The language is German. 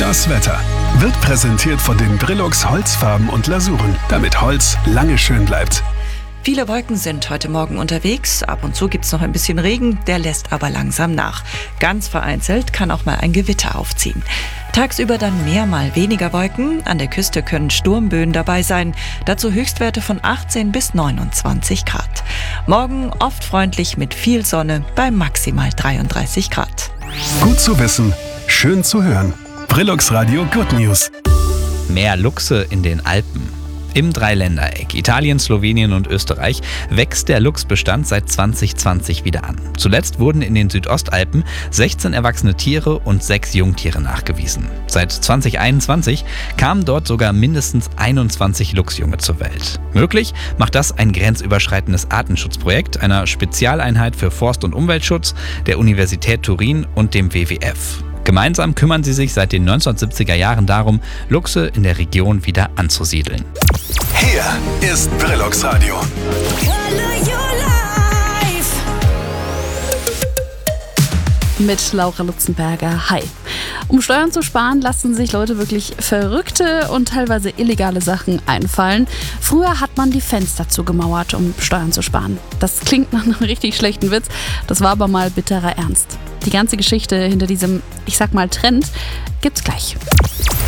Das Wetter wird präsentiert von den Brillux Holzfarben und Lasuren, damit Holz lange schön bleibt. Viele Wolken sind heute Morgen unterwegs. Ab und zu gibt's noch ein bisschen Regen, der lässt aber langsam nach. Ganz vereinzelt kann auch mal ein Gewitter aufziehen. Tagsüber dann mehr mal weniger Wolken. An der Küste können Sturmböen dabei sein. Dazu Höchstwerte von 18 bis 29 Grad. Morgen oft freundlich mit viel Sonne bei maximal 33 Grad. Gut zu wissen, schön zu hören. Brillux Radio Good News. Mehr Luchse in den Alpen. Im Dreiländereck Italien, Slowenien und Österreich wächst der Luchsbestand seit 2020 wieder an. Zuletzt wurden in den Südostalpen 16 erwachsene Tiere und 6 Jungtiere nachgewiesen. Seit 2021 kamen dort sogar mindestens 21 Luchsjunge zur Welt. Möglich macht das ein grenzüberschreitendes Artenschutzprojekt einer Spezialeinheit für Forst- und Umweltschutz der Universität Turin und dem WWF. Gemeinsam kümmern sie sich seit den 1970er Jahren darum, Luchse in der Region wieder anzusiedeln. Hier ist Brillux Radio. Mit Laura Lutzenberger. Hi. Um Steuern zu sparen, lassen sich Leute wirklich verrückte und teilweise illegale Sachen einfallen. Früher hat man die Fenster zugemauert, um Steuern zu sparen. Das klingt nach einem richtig schlechten Witz, das war aber mal bitterer Ernst. Die ganze Geschichte hinter diesem, ich sag mal, Trend gibt's gleich.